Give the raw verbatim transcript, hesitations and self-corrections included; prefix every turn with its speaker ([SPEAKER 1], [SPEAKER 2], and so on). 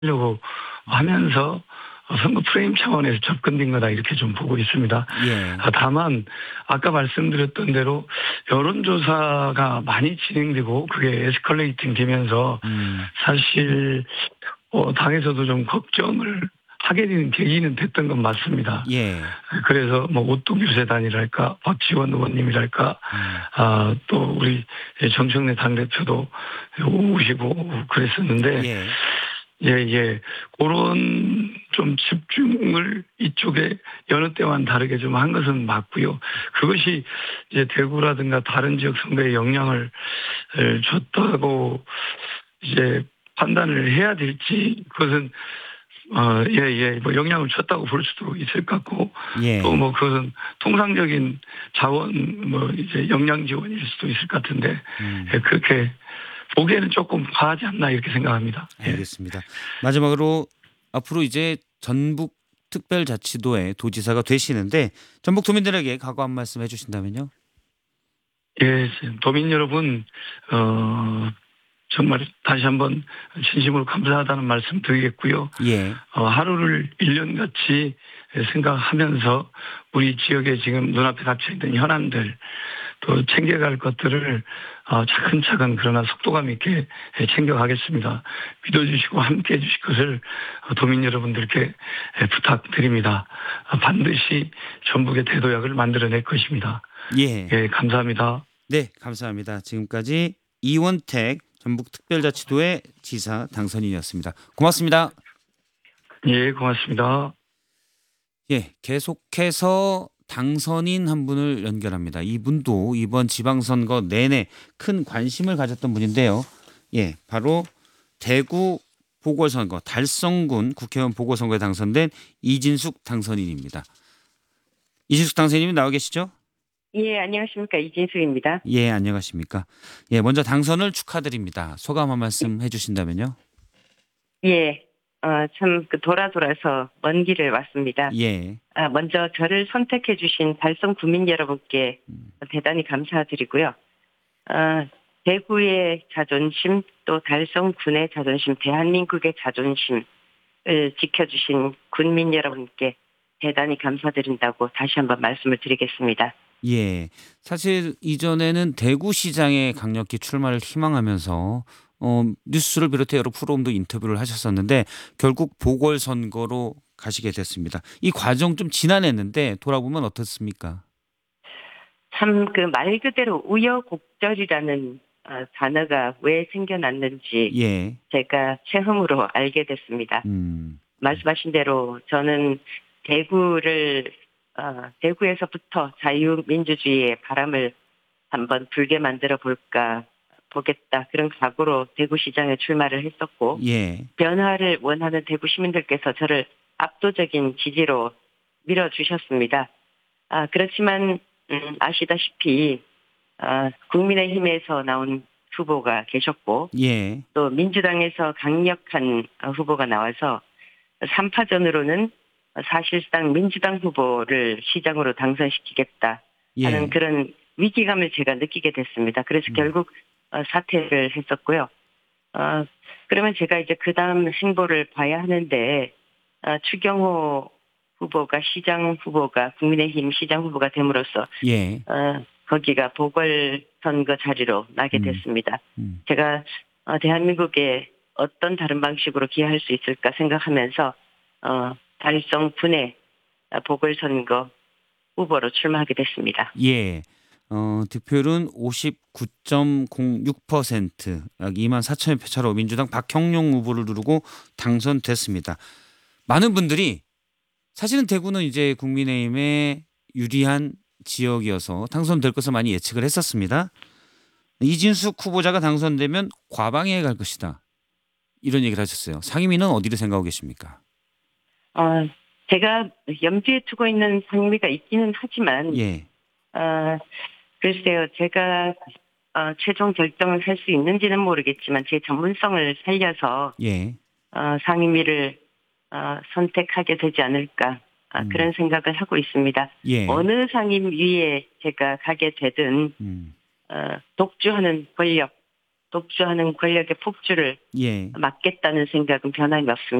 [SPEAKER 1] 하려고 하면서 어 선거 프레임 차원에서 접근된 거다 이렇게 좀 보고 있습니다.
[SPEAKER 2] 예.
[SPEAKER 1] 아 다만 아까 말씀드렸던 대로 여론조사가 많이 진행되고 그게 에스컬레이팅 되면서
[SPEAKER 2] 음.
[SPEAKER 1] 사실 어 당에서도 좀 걱정을 하게 되는 계기는 됐던 건 맞습니다.
[SPEAKER 2] 예.
[SPEAKER 1] 그래서 뭐 오뚝유세단이랄까 박지원 의원님이랄까
[SPEAKER 2] 음.
[SPEAKER 1] 아 또 우리 정청래 당대표도 오시고 그랬었는데
[SPEAKER 2] 예.
[SPEAKER 1] 예예. 고런 좀 집중을 이쪽에 여느 때와는 다르게 좀 한 것은 맞고요. 그것이 이제 대구라든가 다른 지역 선거에 영향을 을 줬다고 이제 판단을 해야 될지 그것은 어 예예 뭐 영향을 줬다고 볼 수도 있을 것 같고 또
[SPEAKER 2] 예.
[SPEAKER 1] 뭐 그것은 통상적인 자원 뭐 이제 역량 지원일 수도 있을 것 같은데
[SPEAKER 2] 음.
[SPEAKER 1] 예 그렇게 보기에는 쪼끔 과하지 않나 이렇게 생각합니다. 예.
[SPEAKER 2] 알겠습니다. 마지막으로 앞으로 이제 전북특별자치도의 도지사가 되시는데 전북 도민들에게 각오 한 말씀 해 주신다면요?
[SPEAKER 1] 예. 지금 도민 여러분 어 정말 다시 한번 진심으로 감사하다는 말씀 드리겠고요.
[SPEAKER 2] 예.
[SPEAKER 1] 어 하루를 일 년같이 예 생각하면서 우리 지역에 지금 눈앞에 닥쳐 있는 현안들 또 챙겨갈 것들을 어 차근차근 그러나 속도감 있게 예 챙겨가겠습니다. 믿어 주시고 함께해 주실 것을 어 도민 여러분들께 예 부탁드립니다. 어 반드시 전북의 대도약을 만들어 낼 것입니다.
[SPEAKER 2] 예.
[SPEAKER 1] 예 감사합니다.
[SPEAKER 2] 네 감사합니다. 지금까지 이원택 전북특별자치도의 지사 당선인이었습니다. 고맙습니다.
[SPEAKER 1] 예 고맙습니다.
[SPEAKER 2] 예. 계속해서 당선인 한 분을 연결합니다. 이분도 이번 지방선거 내내 큰 관심을 가졌던 분인데요. 예. 바로 대구 보궐선거 달성군 국회의원 보궐선거에 당선된 이진숙 당선인입니다. 이진숙 당선인님 나와 계시죠?
[SPEAKER 3] 예, 안녕하십니까. 이진숙입니다.
[SPEAKER 2] 예, 안녕하십니까. 예, 먼저 당선을 축하드립니다. 소감 한 말씀 해 주신다면요.
[SPEAKER 3] 예, 어, 참, 그 돌아 돌아서 먼 길을 왔습니다.
[SPEAKER 2] 예.
[SPEAKER 3] 아, 먼저 저를 선택해 주신 달성 구민 여러분께 대단히 감사드리고요. 어, 대구의 자존심, 또 달성군의 자존심, 대한민국의 자존심을 지켜주신 군민 여러분께 대단히 감사드린다고 다시 한번 말씀을 드리겠습니다.
[SPEAKER 2] 예. 사실 이전에는 대구시장에 강력히 출마를 희망하면서 어 뉴스를 비롯해 여러 프로그램도 인터뷰를 하셨었는데 결국 보궐선거로 가시게 됐습니다. 이 과정 좀 지난했는데 돌아보면 어떻습니까?
[SPEAKER 3] 참 그 말 그대로 우여곡절이라는 어 단어가 왜 생겨났는지
[SPEAKER 2] 예.
[SPEAKER 3] 제가 처음으로 알게 됐습니다.
[SPEAKER 2] 음.
[SPEAKER 3] 말씀하신 대로 저는 대구를 어 대구에서부터 자유민주주의의 바람을 한번 불게 만들어 볼까 보겠다 그런 각오로 대구시장에 출마를 했었고
[SPEAKER 2] 예.
[SPEAKER 3] 변화를 원하는 대구 시민들께서 저를 압도적인 지지로 밀어주셨습니다. 아 그렇지만 음 아시다시피 아 국민의힘에서 나온 후보가 계셨고
[SPEAKER 2] 예.
[SPEAKER 3] 또 민주당에서 강력한 후보가 나와서 삼 파전으로는 사실상 민주당 후보를 시장으로 당선시키겠다 하는
[SPEAKER 2] 예.
[SPEAKER 3] 그런 위기감을 제가 느끼게 됐습니다. 그래서
[SPEAKER 2] 음.
[SPEAKER 3] 결국 사퇴를 했었고요. 어, 그러면 제가 이제 그 다음 행보를 봐야 하는데 어, 추경호 후보가 시장 후보가 국민의힘 시장 후보가 됨으로써
[SPEAKER 2] 예.
[SPEAKER 3] 어, 거기가 보궐선거 자리로 나게
[SPEAKER 2] 음.
[SPEAKER 3] 됐습니다.
[SPEAKER 2] 음.
[SPEAKER 3] 제가 어, 대한민국에 어떤 다른 방식으로 기여할 수 있을까 생각하면서 어, 달성군의 보궐선거 후보로 출마하게 됐습니다.
[SPEAKER 2] 예. 어 득표율은 오십구 점 공육 퍼센트 약 이만 사천여 표 차로 민주당 박형룡 후보를 누르고 당선됐습니다. 많은 분들이 사실은 대구는 이제 국민의힘에 유리한 지역이어서 당선될 것을 많이 예측을 했었습니다. 이진숙 후보자가 당선되면 과방위에 갈 것이다. 이런 얘기를 하셨어요. 상임위는 어디를 생각하고 계십니까?
[SPEAKER 3] 어, 제가 염두에 두고 있는 상임위가 있기는 하지만
[SPEAKER 2] 예.
[SPEAKER 3] 어, 글쎄요. 제가 어, 최종 결정을 할 수 있는지는 모르겠지만 제 전문성을 살려서
[SPEAKER 2] 예.
[SPEAKER 3] 어, 상임위를 어, 선택하게 되지 않을까 아,
[SPEAKER 2] 음.
[SPEAKER 3] 그런 생각을 하고 있습니다.
[SPEAKER 2] 예.
[SPEAKER 3] 어느 상임위에 제가 가게 되든
[SPEAKER 2] 음.
[SPEAKER 3] 어, 독주하는 권력 독주하는 권력의 폭주를
[SPEAKER 2] 예.
[SPEAKER 3] 막겠다는 생각은 변함이 없습니다.